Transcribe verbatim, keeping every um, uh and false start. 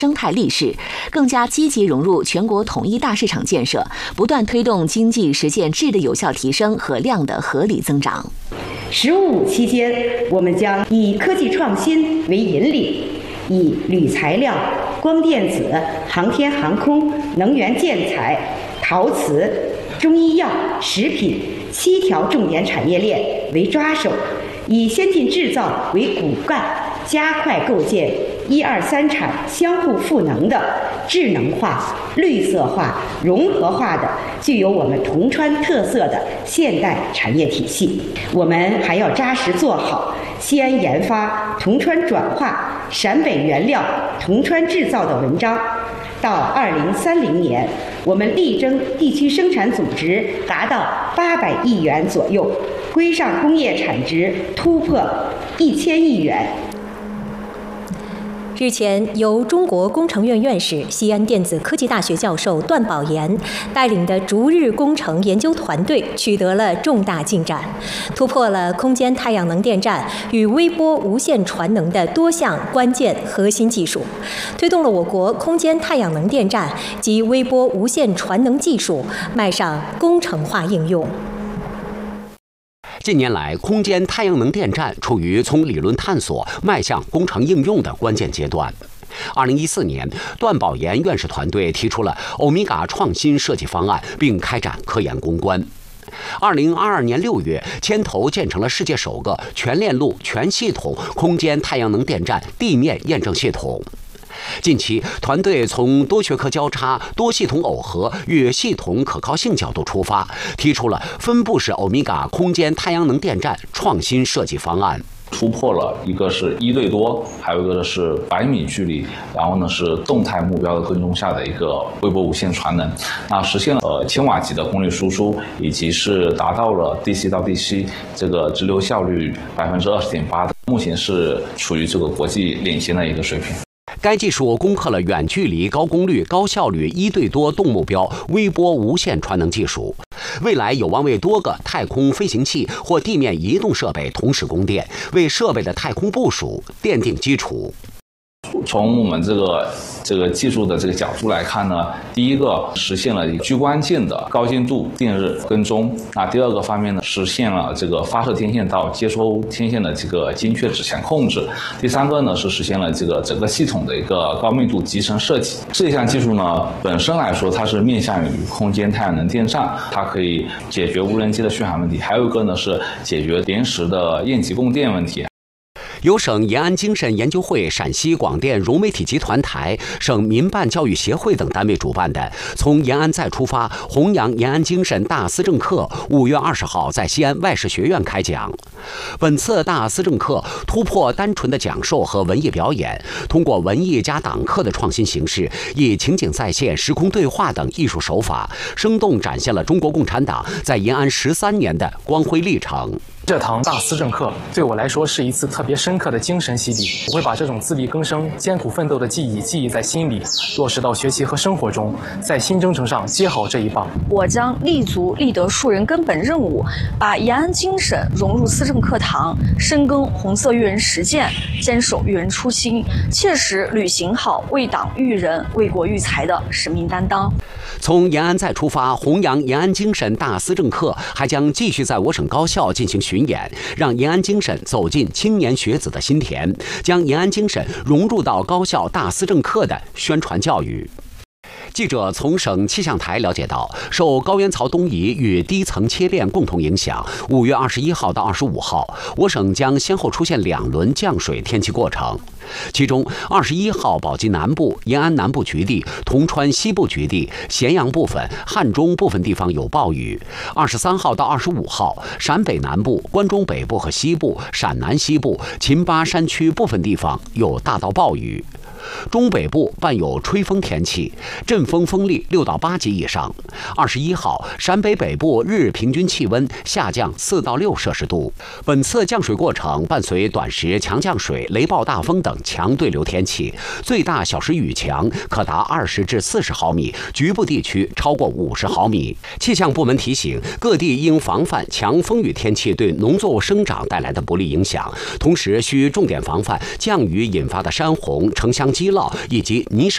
生态力势，更加积极融入全国统一大市场建设，不断推动经济实现质的有效提升和量的合理增长。 十五期间，我们将以科技创新为引领，以铝材料、光电子、航天航空、能源建材、陶瓷、中医药、食品七条重点产业链为抓手，以先进制造为骨干，加快构建一二三产相互赋能的智能化、绿色化、融合化的具有我们铜川特色的现代产业体系。我们还要扎实做好西安研发、铜川转化、陕北原料、铜川制造的文章。到二零三零年，我们力争地区生产总值达到八百亿元左右，规上工业产值突破一千亿元。 日前，由中国工程院院士、西安电子科技大学教授段宝岩带领的逐日工程研究团队取得了重大进展，突破了空间太阳能电站与微波无线传能的多项关键核心技术，推动了我国空间太阳能电站及微波无线传能技术迈上工程化应用。 近年来，空间太阳能电站处于从理论探索迈向工程应用的关键阶段。二零一四年，段宝岩院士团队提出了欧米伽创新设计方案，并开展科研攻关。二零二二年六月，牵头建成了世界首个全链路、全系统空间太阳能电站地面验证系统。近期，团队从多学科交叉、多系统耦合与系统可靠性角度出发，提出了分布式欧米伽空间太阳能电站创新设计方案。 突破了一个是一对多，还有一个呢是百米距离，然后呢是动态目标的跟踪下的一个微波无线传能，那实现了呃千瓦级的功率输出，以及是达到了 D C 到 D C 这个直流效率百分之二十点八的，目前是处于这个国际领先的一个水平。 该技术攻克了远距离、高功率、高效率一对多动目标微波无线传能技术，未来有望为多个太空飞行器或地面移动设备同时供电，为设备的太空部署奠定基础。 从我们这个这个技术的这个角度来看呢，第一个实现了居关键的高精度电日跟踪，那第二个方面呢，实现了这个发射天线到接收天线的这个精确指向控制，第三个呢是实现了这个整个系统的一个高密度集成设计。这项技术呢本身来说，它是面向于空间太阳能电站，它可以解决无人机的续航问题，还有一个呢是解决临时的应急供电问题。 由省延安精神研究会、陕西广电融媒体集团台、省民办教育协会等单位主办的“从延安再出发，弘扬延安精神”大思政课，五月二十号在西安外事学院开讲。本次大思政课突破单纯的讲授和文艺表演，通过文艺加党课的创新形式，以情景再现、时空对话等艺术手法，生动展现了中国共产党在延安十三年的光辉历程。 这堂大思政课对我来说是一次特别深刻的精神洗礼，我会把这种自力更生、艰苦奋斗的记忆记忆在心里，落实到学习和生活中，在新征程上接好这一棒。 我将立足立德树人根本任务，把延安精神融入思政课堂，深耕红色育人实践，坚守育人初心，切实履行好为党育人、为国育才的使命担当。 从延安再出发，弘扬延安精神大思政课还将继续在我省高校进行巡演，让延安精神走进青年学子的心田，将延安精神融入到高校大思政课的宣传教育。记者从省气象台了解到，受高原槽东移与低层切变共同影响，五月二十一号到二十五号，我省将先后出现两轮降水天气过程。其中，二十一号宝鸡南部、延安南部局地、铜川西部局地、咸阳部分、汉中部分地方有暴雨；二十三号到二十五号，陕北南部、关中北部和西部、陕南西部、秦巴山区部分地方有大到暴雨。中北部伴有吹风天气，阵风风力六到八级以上。二十一号，陕北北部日平均气温下降四到六摄氏度。本次降水过程伴随短时强降水、雷暴大风等强对流天气，最大小时雨强可达二十至四十毫米，局部地区超过五十毫米。气象部门提醒，各地应防范强风雨天气对农作物生长带来的不利影响，同时需重点防范降雨引发的山洪、城乡积涝以及泥石